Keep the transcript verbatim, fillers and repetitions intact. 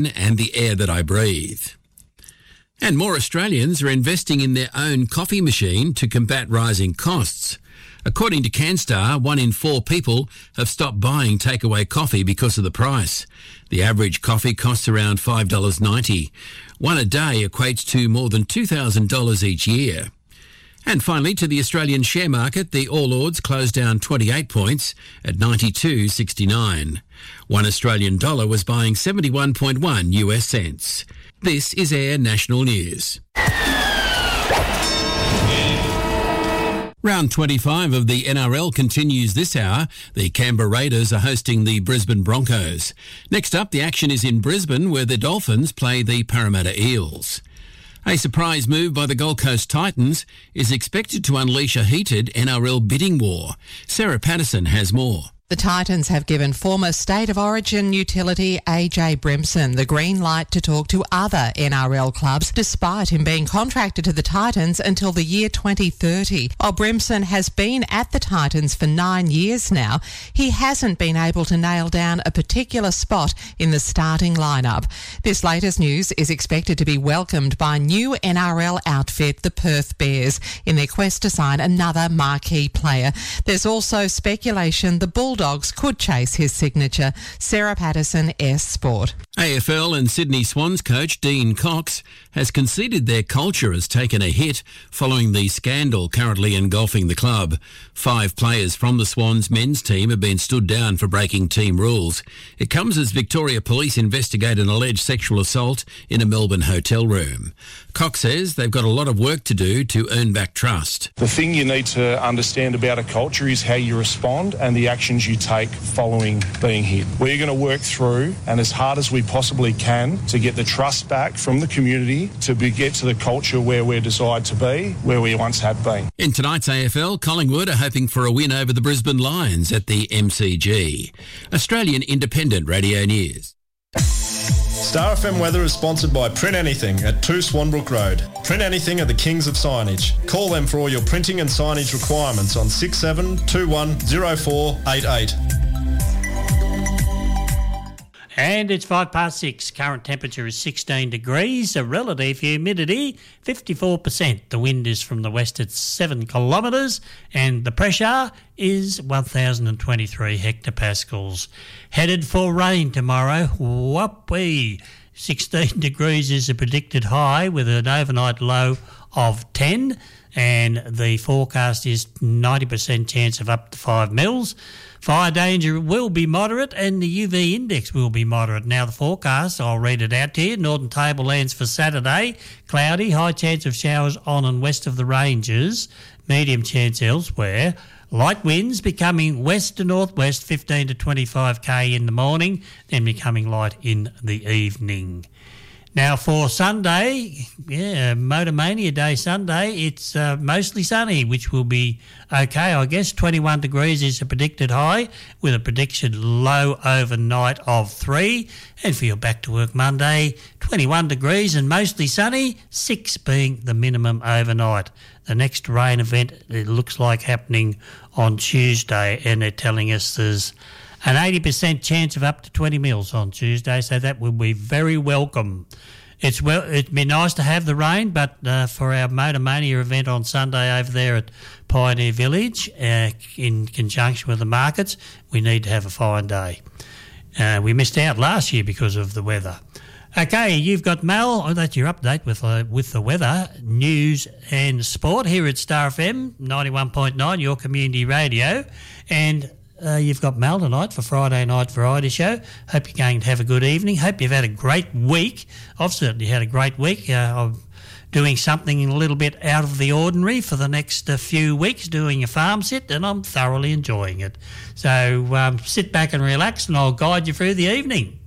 and the air that I breathe. And more Australians are investing in their own coffee machine to combat rising costs. According to CanStar, one in four people have stopped buying takeaway coffee because of the price. The average coffee costs around five dollars ninety. One a day equates to more than two thousand dollars each year. And finally, to the Australian share market, the All Ords closed down twenty-eight points at ninety-two sixty-nine. One Australian dollar was buying seventy-one point one U S cents. This is Air National News. Round twenty-five of the N R L continues this hour. The Canberra Raiders are hosting the Brisbane Broncos. Next up, the action is in Brisbane, where the Dolphins play the Parramatta Eels. A surprise move by the Gold Coast Titans is expected to unleash a heated N R L bidding war. Sarah Patterson has more. The Titans have given former State of Origin utility A J Brimson the green light to talk to other N R L clubs, despite him being contracted to the Titans until the year twenty thirty. While Brimson has been at the Titans for nine years now, he hasn't been able to nail down a particular spot in the starting lineup. This latest news is expected to be welcomed by new N R L outfit, the Perth Bears, in their quest to sign another marquee player. There's also speculation the Bulldogs Dogs could chase his signature. Sarah Patterson, S Sport. A F L and Sydney Swans coach Dean Cox has conceded their culture has taken a hit following the scandal currently engulfing the club. Five players from the Swans men's team have been stood down for breaking team rules. It comes as Victoria Police investigate an alleged sexual assault in a Melbourne hotel room. Cox says they've got a lot of work to do to earn back trust. The thing you need to understand about a culture is how you respond and the actions you take following being hit. We're going to work through and as hard as we possibly can to get the trust back from the community to be, get to the culture where we're desired to be, where we once have been. In tonight's A F L, Collingwood are hoping for a win over the Brisbane Lions at the M C G. Australian Independent Radio News. Star F M weather is sponsored by Print Anything at two Swanbrook Road. Print Anything are the kings of signage. Call them for all your printing and signage requirements on six seven two one zero four eight eight. And it's five past six. Current temperature is sixteen degrees. The relative humidity, fifty-four percent. The wind is from the west at seven kilometres. And the pressure is one thousand twenty-three hectopascals. Headed for rain tomorrow. Whoopee. sixteen degrees is a predicted high with an overnight low of ten. And the forecast is ninety percent chance of up to five mils. Fire danger will be moderate and the U V index will be moderate. Now the forecast, I'll read it out to you. Northern Tablelands for Saturday, cloudy, high chance of showers on and west of the ranges, medium chance elsewhere. Light winds becoming west to northwest, fifteen to twenty-five k in the morning, then becoming light in the evening. Now for Sunday, yeah, Motor Mania Day Sunday, it's uh, mostly sunny, which will be okay, I guess. twenty-one degrees is a predicted high with a predicted low overnight of three. And for your back to work Monday, twenty-one degrees and mostly sunny, six being the minimum overnight. The next rain event, it looks like happening on Tuesday, and they're telling us there's an eighty percent chance of up to twenty mils on Tuesday, so that will be very welcome. It's well, it'd be nice to have the rain, but uh, for our Motor Mania event on Sunday over there at Pioneer Village, uh, in conjunction with the markets, we need to have a fine day. Uh, we missed out last year because of the weather. Okay, you've got Mel. Oh, that's your update with uh, with the weather, news and sport here at Star F M ninety-one point nine, your community radio, and Uh, you've got Mel tonight for Friday Night Variety Show. Hope you're going to have a good evening. Hope you've had a great week. I've certainly had a great week. Uh, I'm doing something a little bit out of the ordinary for the next uh, few weeks, doing a farm sit, and I'm thoroughly enjoying it. So um, sit back and relax, and I'll guide you through the evening.